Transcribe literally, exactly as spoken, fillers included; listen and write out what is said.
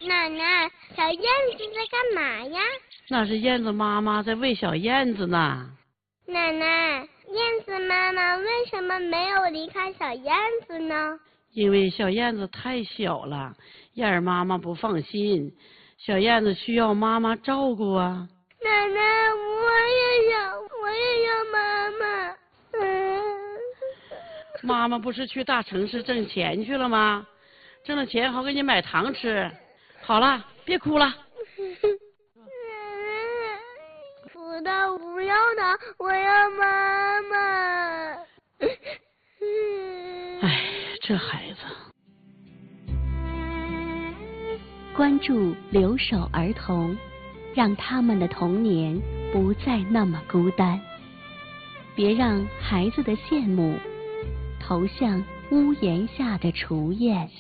奶奶，小燕子在干嘛呀？ 那是燕子妈妈在喂小燕子呢。 奶奶，燕子妈妈为什么没有离开小燕子呢？ 因为小燕子太小了，燕儿妈妈不放心，小燕子需要妈妈照顾啊。 奶奶，我也要，我也要妈妈。嗯。 妈妈不是去大城市挣钱去了吗？挣了钱好给你买糖吃。好了，别哭了。 不的，不要的，我要妈妈。 哎，这孩子。 关注留守儿童，让他们的童年不再那么孤单。别让孩子的羡慕投向屋檐下的雏燕。